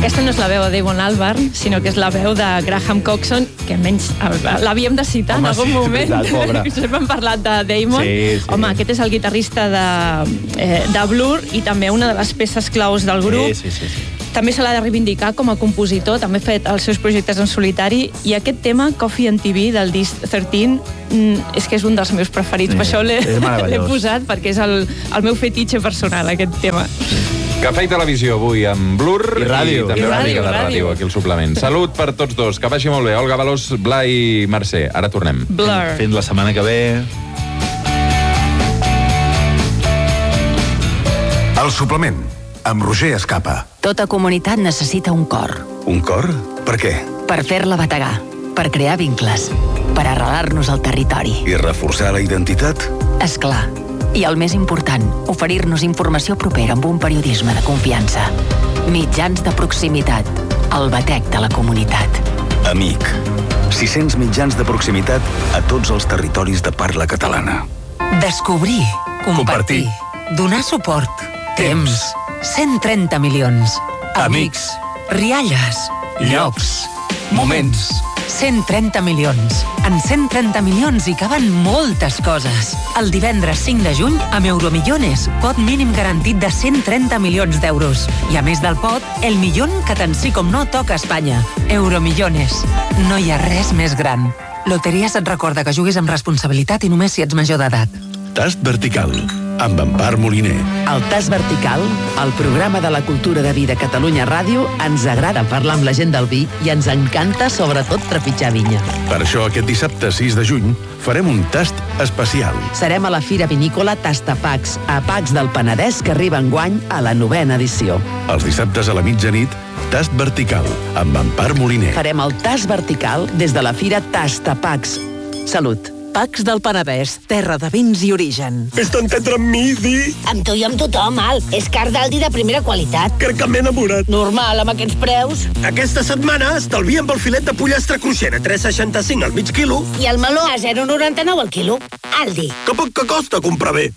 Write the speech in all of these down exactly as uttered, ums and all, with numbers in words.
Aquesta no és la veu de Damon Albarn, sinó que és la veu de Graham Coxon, que menys l'havíem de citar Home, en algun sí, moment. Veritat, Sempre hem parlat de Damon. Sí, sí. Home, aquest és el guitarrista de, eh, de Blur i també una de les peces claus del grup. Sí, sí, sí, sí. També se l'ha de reivindicar com a compositor, també ha fet els seus projectes en solitari, i aquest tema, Coffee and T V, del disc tretze, és que és un dels meus preferits. Sí, per això l'he posat, perquè és el, el meu fetitxe personal, aquest tema. Cafè i televisió avui amb Blur i ràdio. I també I una ràdio, mica de ràdio. ràdio, aquí al suplement. Salut per tots dos, que vagi molt bé. Olga Veloz, Blai i Mercè. Ara tornem. Blur. Fins la setmana que ve. El suplement, amb Roger Escapa. Tota comunitat necessita un cor. Un cor? Per què? Per fer-la bategar, per crear vincles, per arrelar-nos al territori. I reforçar la identitat? És clar. I el més important, oferir-nos informació propera amb un periodisme de confiança. Mitjans de proximitat, el batec de la comunitat. Amic. sis-cents mitjans de proximitat a tots els territoris de parla catalana. Descobrir, compartir, donar suport, temps, cent trenta milions. Amics. Rialles. Llocs. Moments. cent trenta milions. En cent trenta milions hi caben moltes coses. El divendres cinc de juny, amb Euromillones, pot mínim garantit de cent trenta milions d'euros. I a més del pot, el milió que tant sí com no toca a Espanya. Euromillones. No hi ha res més gran. Loteries et recorda que juguis amb responsabilitat i només si ets major d'edat. Tast vertical, amb Empar Moliner. El Tast Vertical, el programa de la cultura de vi de Catalunya Ràdio, ens agrada parlar amb la gent del vi i ens encanta, sobretot, trepitjar vinya. Per això, aquest dissabte sis de juny, farem un tast especial. Serem a la Fira Vinícola Tastapacs, a Pacs del Penedès, que arriba enguany a la novena edició. Els dissabtes a la mitjanit, Tast Vertical, amb Empar Moliner. Farem el Tast Vertical des de la Fira Tastapacs. Salut. Pacs del Penedès, terra de vins i origen. Vés t'entendre amb mi, Di? Amb tu i amb tothom, Al. És car d'Aldi de primera qualitat. Crec que m'he enamorat. Normal, amb aquests preus. Aquesta setmana estalviem pel filet de pollastre cruixent a tres coma seixanta-cinc al mig quilo. I el meló a zero coma noranta-nou al quilo. Aldi. Que poc que costa comprar bé.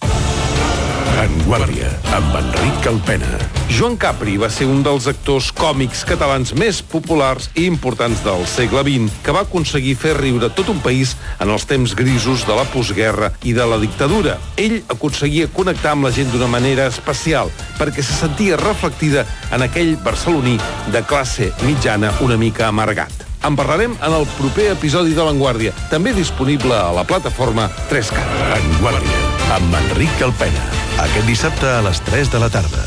En Guàrdia, amb Enric Calpena. Joan Capri va ser un dels actors còmics catalans més populars i importants del segle vint, que va aconseguir fer riure tot un país en els temps grisos de la postguerra i de la dictadura. Ell aconseguia connectar amb la gent d'una manera especial, perquè se sentia reflectida en aquell barceloní de classe mitjana una mica amargat. En parlarem en el proper episodi de L'Enguàrdia, també disponible a la plataforma tres cat. En Guàrdia, amb Enric Calpena. Aquest dissabte a les tres de la tarda.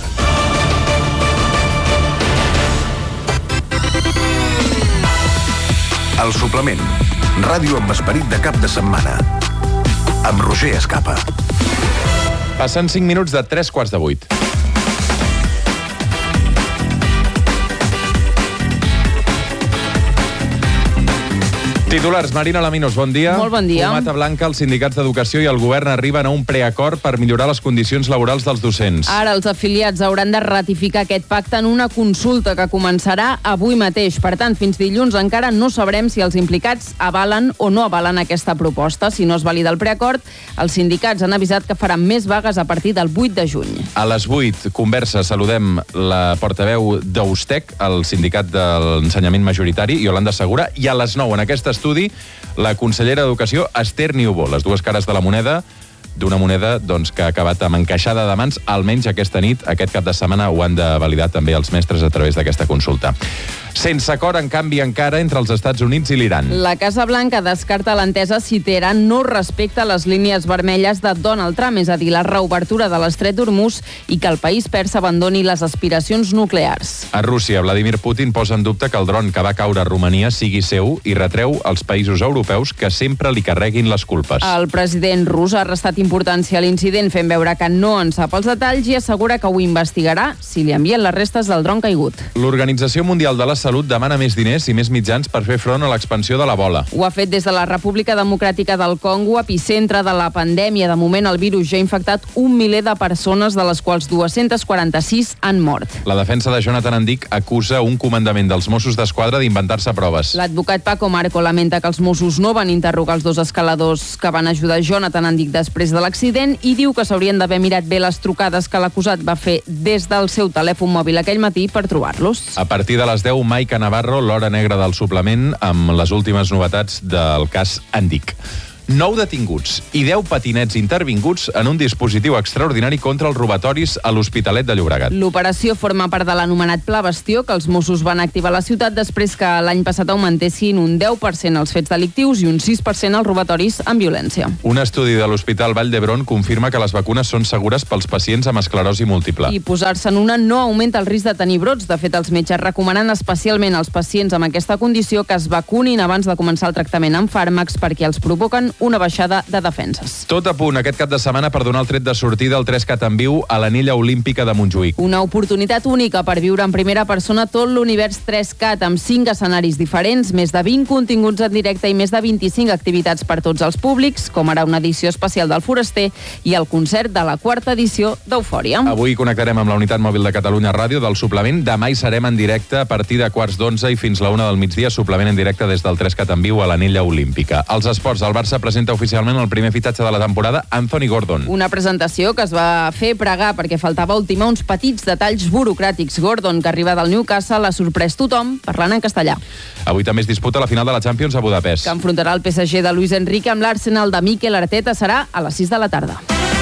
El suplement. Ràdio amb esperit de cap de setmana. Amb Roger Escapa. Passen cinc minuts de tres quarts de vuit. Titulars, Marina Laminos, bon dia. Molt bon dia. Fumata Blanca, els sindicats d'educació i el govern arriben a un preacord per millorar les condicions laborals dels docents. Ara els afiliats hauran de ratificar aquest pacte en una consulta que començarà avui mateix. Per tant, fins dilluns encara no sabrem si els implicats avalen o no avalen aquesta proposta. Si no es valida el preacord, els sindicats han avisat que faran més vagues a partir del vuit de juny. A les vuit, conversa, saludem la portaveu d'Eustec, el sindicat de l'ensenyament majoritari, Iolanda Segura, i a les nou, en aquest estudi, la consellera d'Educació, Esther Niubó, les dues cares de la moneda, d'una moneda doncs, que ha acabat amb encaixada de mans, almenys aquesta nit, aquest cap de setmana, ho han de validar també els mestres a través d'aquesta consulta. Sense acord, en canvi, encara entre els Estats Units i l'Iran. La Casa Blanca descarta l'entesa si Teheran no respecta les línies vermelles de Donald Trump, és a dir, la reobertura de l'estret d'Hormuz i que el país pers abandoni les aspiracions nuclears. A Rússia, Vladimir Putin posa en dubte que el dron que va caure a Romania sigui seu i retreu als països europeus que sempre li carreguin les culpes. El president rus ha restat importància a l'incident, fent veure que no en sap els detalls i assegura que ho investigarà si li envien les restes del dron caigut. L'Organització Mundial de la Salut demana més diners i més mitjans per fer front a l'expansió de l'Ebola. Ho ha fet des de la República Democràtica del Congo, epicentre de la pandèmia. De moment, el virus ja ha infectat un miler de persones, de les quals dues-centes quaranta-sis han mort. La defensa de Jonathan Andic acusa un comandament dels Mossos d'Esquadra d'inventar-se proves. L'advocat Paco Marco lamenta que els Mossos no van interrogar els dos escaladors que van ajudar Jonathan Andic després de l'accident i diu que s'haurien d'haver mirat bé les trucades que l'acusat va fer des del seu telèfon mòbil aquell matí per trobar-los. A partir de les deu, Maica Navarro, l'hora negra del suplement, amb les últimes novetats del cas Andic. nou detinguts i deu patinets intervinguts en un dispositiu extraordinari contra els robatoris a l'Hospitalet de Llobregat. L'operació forma part de l'anomenat Pla Bastió, que els Mossos van activar a la ciutat després que l'any passat augmentessin un deu per cent els fets delictius i un sis per cent els robatoris amb violència. Un estudi de l'Hospital Vall d'Hebron confirma que les vacunes són segures pels pacients amb esclerosi múltiple. I posar-se en una no augmenta el risc de tenir brots. De fet, els metges recomanen especialment als pacients amb aquesta condició que es vacunin abans de començar el tractament amb fàrmacs perquè els provoquen una baixada de defenses. Tot a punt aquest cap de setmana per donar el tret de sortida al tres cat en viu a l'anilla olímpica de Montjuïc. Una oportunitat única per viure en primera persona tot l'univers tres cat amb cinc escenaris diferents, més de vint continguts en directe i més de vint-i-cinc activitats per tots els públics, com ara una edició especial del Foraster i el concert de la quarta edició d'Eufòria. Avui connectarem amb la unitat mòbil de Catalunya Ràdio del suplement. Demà hi serem en directe a partir de quarts d'onze i fins la una del migdia, suplement en directe des del tres cat en viu a l'anilla olímpica. Als esports, el Barça presenta oficialment el primer fitatge de la temporada, Anthony Gordon. Una presentació que es va fer pregar perquè faltava ultimar uns petits detalls burocràtics. Gordon, que arriba del Newcastle, ha sorprès tothom parlant en castellà. Avui també es disputa la final de la Champions a Budapest. Que enfrontarà el P S G de Luis Enrique amb l'Arsenal de Mikel Arteta. Serà a les sis de la tarda.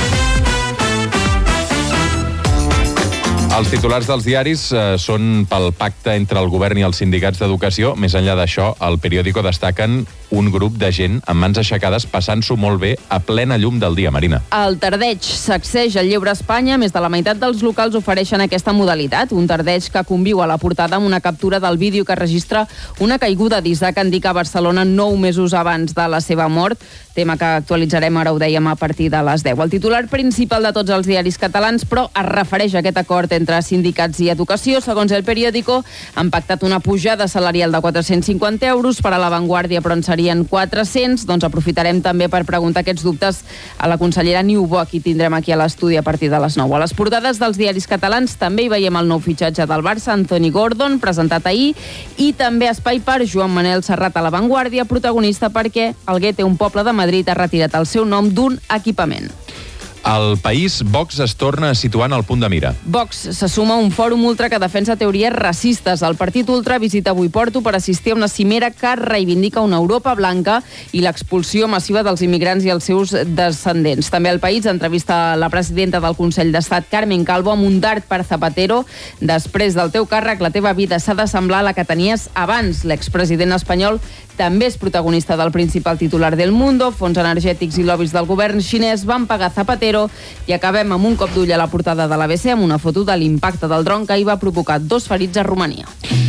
Els titulars dels diaris eh, són pel pacte entre el govern i els sindicats d'educació. Més enllà d'això, al periòdico destaquen un grup de gent amb mans aixecades passant-s'ho molt bé a plena llum del dia, Marina. El tardeig sacseja el lleure a Espanya. Més de la meitat dels locals ofereixen aquesta modalitat. Un tardeig que conviu a la portada amb una captura del vídeo que registra una caiguda d'Isaac Andic a Barcelona nou mesos abans de la seva mort. Tema que actualitzarem, ara ho dèiem, a partir de les deu. El titular principal de tots els diaris catalans, però es refereix a aquest acord entre sindicats i educació. Segons el periòdico, han pactat una pujada salarial de quatre-cents cinquanta euros per a La Vanguardia, però en serien quatre-cents. Doncs aprofitarem també per preguntar aquests dubtes a la consellera Niubó, qui tindrem aquí a l'estudi a partir de les nou. A les portades dels diaris catalans també hi veiem el nou fitxatge del Barça, Anthony Gordon, presentat ahir, i també espai per Joan Manel Serrat a La Vanguardia, protagonista perquè el Guete, un poble de Madrid, ha retirat el seu nom d'un equipament. Al País, Vox es torna a situar en el punt de mira. Vox se suma a un fòrum ultra que defensa teories racistes. El partit ultra visita avui Porto per assistir a una cimera que reivindica una Europa blanca i l'expulsió massiva dels immigrants i els seus descendents. També al País entrevista la presidenta del Consell d'Estat, Carmen Calvo, amb un dart per Zapatero. Després del teu càrrec, la teva vida s'ha de semblar a la que tenies abans. L'expresident espanyol també és protagonista del principal titular del Mundo. Fons energètics i lobbies del govern xinès van pagar Zapatero. I acabem amb un cop d'ull a la portada de l'A B C amb una foto de l'impacte del dron que hi va provocar dos ferits a Romania.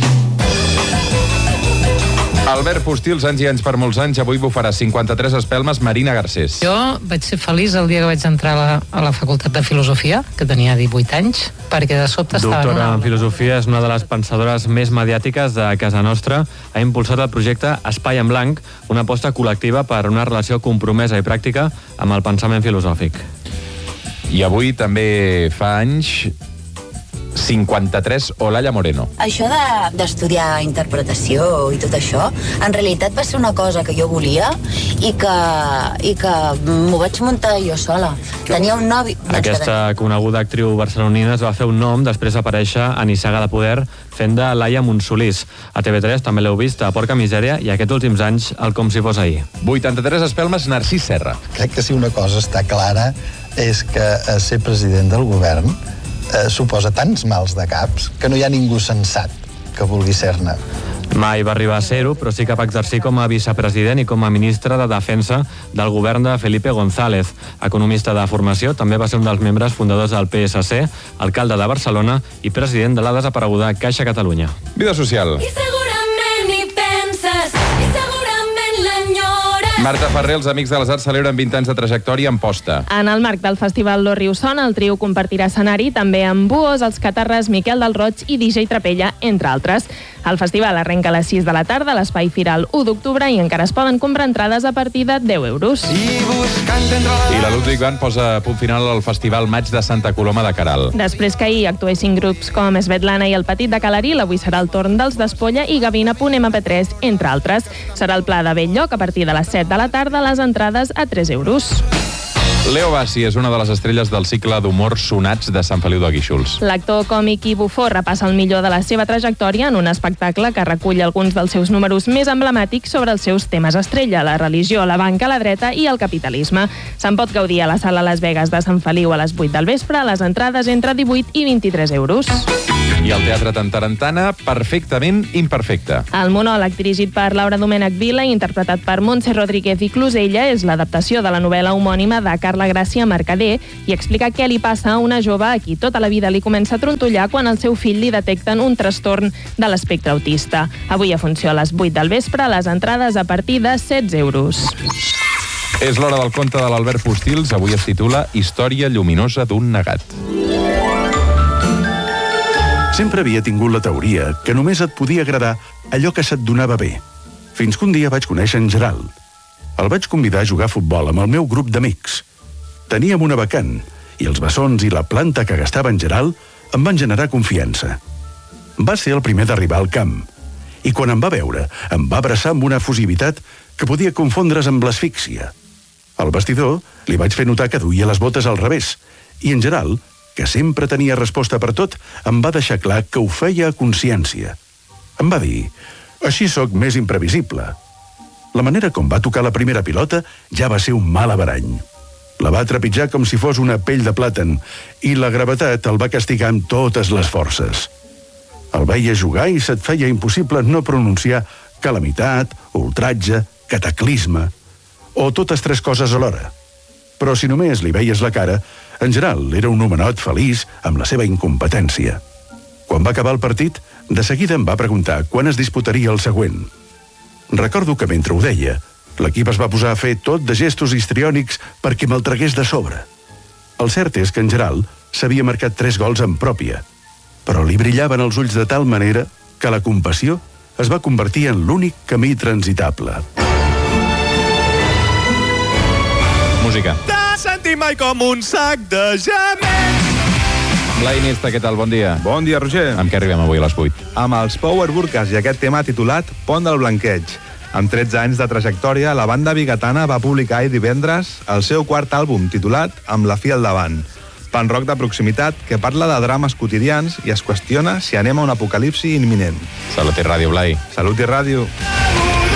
Albert Postils, anys i anys per molts anys, avui bufarà cinquanta-tres espelmes. Marina Garcés. Jo vaig ser feliç el dia que vaig entrar a la, a la Facultat de Filosofia, que tenia divuit anys, perquè de sobte estava... Doctora en Filosofia, és una de les pensadores més mediàtiques de casa nostra. Ha impulsat el projecte Espai en Blanc, una aposta col·lectiva per una relació compromesa i pràctica amb el pensament filosòfic. I avui també fa anys... cinquanta-tres, Olalla Moreno. Això de, d'estudiar interpretació i tot això, en realitat va ser una cosa que jo volia i que, i que m'ho vaig muntar jo sola. Tenia un novi... Aquesta coneguda actriu barcelonina es va fer un nom després d'aparèixer a Nissaga de Poder fent de Laia Montsolís. A T V tres també l'heu vist a Porca Misèria i aquests últims anys el Com si fos ahir. vuitanta-tres espelmes, Narcís Serra. Crec que si una cosa està clara és que ser president del govern Eh, suposa tants mals de caps que no hi ha ningú sensat que vulgui ser-ne. Mai va arribar a ser-ho, però sí que va exercir com a vicepresident i com a ministre de Defensa del govern de Felipe González. Economista de formació, també va ser un dels membres fundadors del P S C, alcalde de Barcelona i president de la desapareguda Caixa Catalunya. Vida social. I segurament hi penses, i segurament l'enyores. Marta Ferrer, els Amics de les Arts celebren vint anys de trajectòria en posta. En el marc del Festival Lo Riu Sona, el trio compartirà escenari també amb Buos, els Catarres, Miquel del Roig i D J Trapella, entre altres. El festival arrenca a les sis de la tarda a l'Espai Firal u d'octubre i encara es poden comprar entrades a partir de deu euros. I la Ludwig Band posa punt final al Festival Maig de Santa Coloma de Queralt. Després que ahir actuessin grups com Svetlana i el Petit de Calaril, avui serà el torn dels d'Espolla i Gavina punt ema pe tres, entre altres. Serà el Pla de Bell-lloc a partir de les set de la tarda, les entrades a tres euros. Leo Bassi és una de les estrelles del cicle d'humor Sonats de Sant Feliu de Guíxols. L'actor còmic i bufó repassa el millor de la seva trajectòria en un espectacle que recull alguns dels seus números més emblemàtics sobre els seus temes estrella, la religió, la banca, la dreta i el capitalisme. Se'n pot gaudir a la Sala Las Vegas de Sant Feliu a les vuit del vespre, les entrades entre divuit i vint-i-tres euros. I el Teatre Tantarantana, Perfectament imperfecte. El monòleg dirigit per Laura Domènech Vila i interpretat per Montse Rodríguez i Closella és l'adaptació de la novel·la homònima de Carla Gràcia Mercader i explica què li passa a una jove a qui tota la vida li comença a trontollar quan al seu fill li detecten un trastorn de l'espectre autista. Avui a funció a les vuit del vespre, les entrades a partir de setze euros. És l'hora del conte de l'Albert Postils. Avui es titula Història lluminosa d'un negat. Sempre havia tingut la teoria que només et podia agradar allò que se't donava bé. Fins que un dia vaig conèixer en Gerald. El vaig convidar a jugar a futbol amb el meu grup d'amics. Teníem una vacant i els bessons i la planta que gastava en Gerald em van generar confiança. Va ser el primer d'arribar al camp i quan em va veure em va abraçar amb una efusivitat que podia confondre's amb l'asfíxia. Al vestidor li vaig fer notar que duia les botes al revés i en Gerald, que sempre tenia resposta per tot, em va deixar clar que ho feia a consciència. Em va dir, així sóc més imprevisible. La manera com va tocar la primera pilota ja va ser un mal averany. La va trepitjar com si fos una pell de plàtan i la gravetat el va castigar amb totes les forces. El veia jugar i se't feia impossible no pronunciar calamitat, ultratge, cataclisme o totes tres coses alhora. Però si només li veies la cara, en Gerald era un homenot feliç amb la seva incompetència. Quan va acabar el partit, de seguida em va preguntar quan es disputaria el següent. Recordo que mentre ho deia, l'equip es va posar a fer tot de gestos histriònics perquè me'l tragués de sobre. El cert és que en Gerald s'havia marcat tres gols en pròpia, però li brillaven els ulls de tal manera que la compassió es va convertir en l'únic camí transitable. Música. T'has sentit mai com un sac de gemecs. Blai Iniesta, què tal? Bon dia. Bon dia, Roger. Amb què arribem avui a les vuit? Amb els Power Burkas i aquest tema titulat Pont del Blanqueig. Amb tretze anys de trajectòria, la banda bigatana va publicar ahir divendres el seu quart àlbum titulat Amb la fi al davant. Punk rock de proximitat que parla de drames quotidians i es qüestiona si anem a un apocalipsi imminent. Salut i ràdio, Blai. Salut i ràdio.